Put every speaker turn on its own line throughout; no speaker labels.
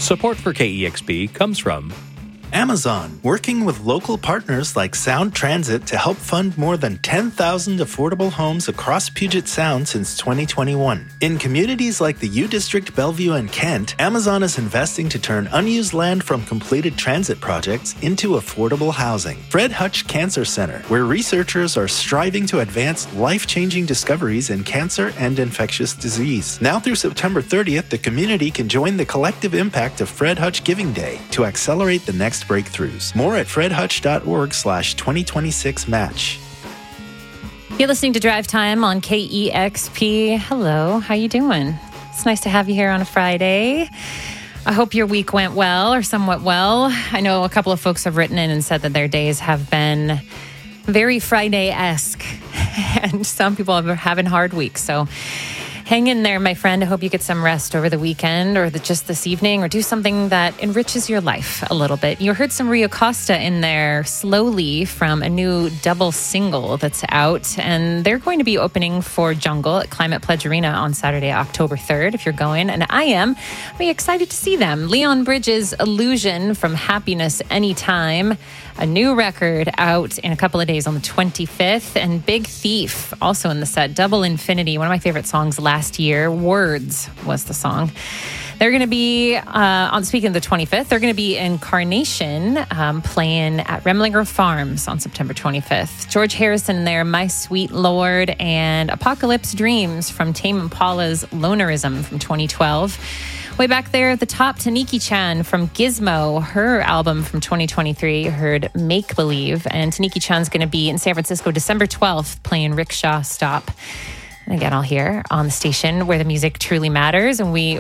Support for KEXP comes from
Amazon, working with local partners like Sound Transit to help fund more than 10,000 affordable homes across Puget Sound since 2021. In communities like the U District, Bellevue, and Kent, Amazon is investing to turn unused land from completed transit projects into affordable housing. Fred Hutch Cancer Center, where researchers are striving to advance life-changing discoveries in cancer and infectious disease. Now through September 30th, the community can join the collective impact of Fred Hutch Giving Day to accelerate the next breakthroughs. More at fredhutch.org/2026match.
You're listening to Drive Time on KEXP. Hello, how you doing? It's nice to have you here on a Friday. I hope your week went well or somewhat well. I know a couple of folks have written in and said that their days have been very Friday-esque, and some people are having hard weeks, so hang in there, my friend. I hope you get some rest over the weekend or just this evening, or do something that enriches your life a little bit. You heard some Rio Costa in there, Slowly, from a new double single that's out. And they're going to be opening for Jungle at Climate Pledge Arena on Saturday, October 3rd, if you're going. And I am. I'll be excited to see them. Leon Bridges' Illusion from Happiness Anytime. A new record out in a couple of days on the 25th. And Big Thief also in the set. Double Infinity, one of my favorite songs last year. Words was the song. They're going to be, speaking of the 25th, they're going to be in Carnation playing at Remlinger Farms on September 25th. George Harrison in there, My Sweet Lord, and Apocalypse Dreams from Tame Impala's Lonerism from 2012. Way back there at the top, Taniki-chan from Gizmo, her album from 2023, heard Make Believe. And Taniki-chan's going to be in San Francisco December 12th playing Rickshaw Stop. And again, all here on the station where the music truly matters, and we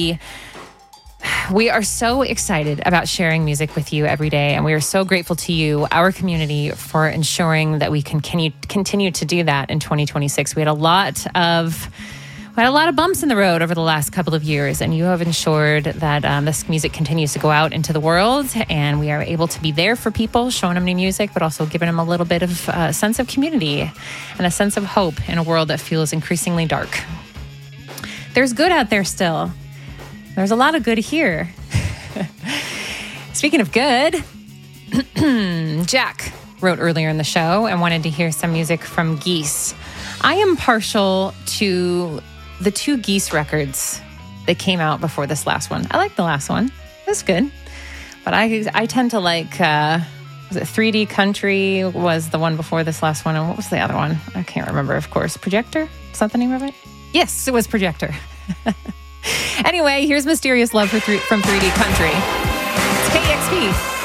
are so excited about sharing music with you every day. And we are so grateful to you, our community, for ensuring that we can continue to do that in 2026. We had a lot of bumps in the road over the last couple of years, and you have ensured that this music continues to go out into the world, and we are able to be there for people, showing them new music, but also giving them a little bit of a sense of community and a sense of hope in a world that feels increasingly dark. There's good out there still. There's a lot of good here. Speaking of good, Jack wrote earlier in the show and wanted to hear some music from Geese. I am partial to the two Geese records that came out before this last one. I like the last one. It's good. But I tend to like, was it 3D Country was the one before this last one. And what was the other one? I can't remember, of course. Projector? Is that the name of it? Yes, it was Projector. Anyway, here's Mysterious Love from 3D Country. It's KEXP.